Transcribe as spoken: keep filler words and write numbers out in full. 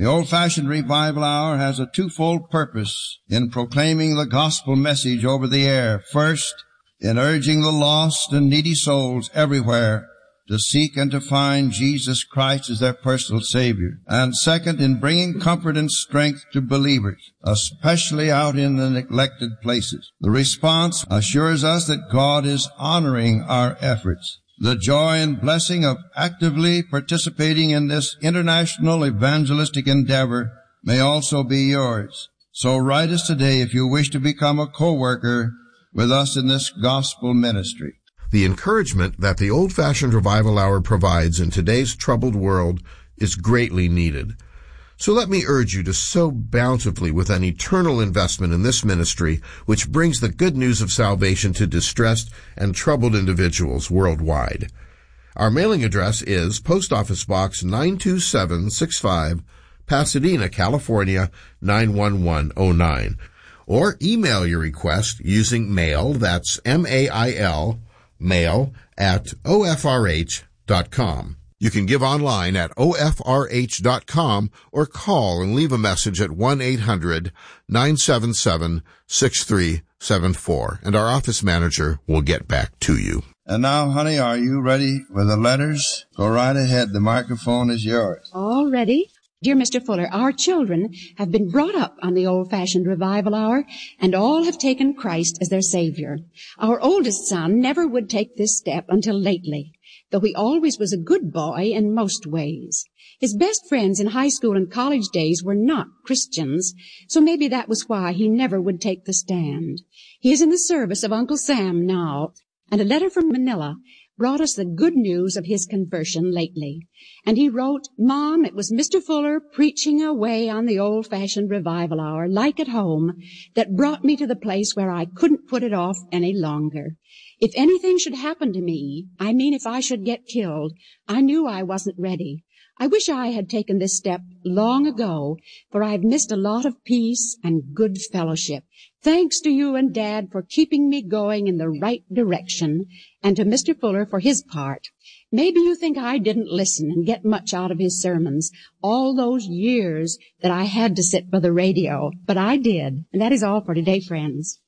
The Old-Fashioned Revival Hour has a twofold purpose in proclaiming the gospel message over the air. First, in urging the lost and needy souls everywhere to seek and to find Jesus Christ as their personal Savior. And second, in bringing comfort and strength to believers, especially out in the neglected places. The response assures us that God is honoring our efforts. The joy and blessing of actively participating in this international evangelistic endeavor may also be yours. So write us today if you wish to become a co-worker with us in this gospel ministry. The encouragement that the Old-Fashioned Revival Hour provides in today's troubled world is greatly needed. So let me urge you to sow bountifully with an eternal investment in this ministry, which brings the good news of salvation to distressed and troubled individuals worldwide. Our mailing address is Post Office Box nine two seven six five, Pasadena, California nine one one oh nine. Or email your request using mail, that's M A I L, mail at O F R H dot com. You can give online at O F R H dot com or call and leave a message at one eight hundred nine seven seven six three seven four, and our office manager will get back to you. And now, honey, are you ready with the letters? Go right ahead. The microphone is yours. All ready. Dear Mister Fuller, our children have been brought up on the Old-Fashioned Revival Hour, and all have taken Christ as their Savior. Our oldest son never would take this step until lately, though he always was a good boy in most ways. His best friends in high school and college days were not Christians, so maybe that was why he never would take the stand. He is in the service of Uncle Sam now, and a letter from Manila brought us the good news of his conversion lately. And he wrote, Mom, it was Mister Fuller preaching away on the Old-Fashioned Revival Hour, like at home, that brought me to the place where I couldn't put it off any longer. If anything should happen to me, I mean if I should get killed, I knew I wasn't ready. I wish I had taken this step long ago, for I've missed a lot of peace and good fellowship. Thanks to you and Dad for keeping me going in the right direction, and to Mister Fuller for his part. Maybe you think I didn't listen and get much out of his sermons all those years that I had to sit by the radio, but I did, and that is all for today, friends.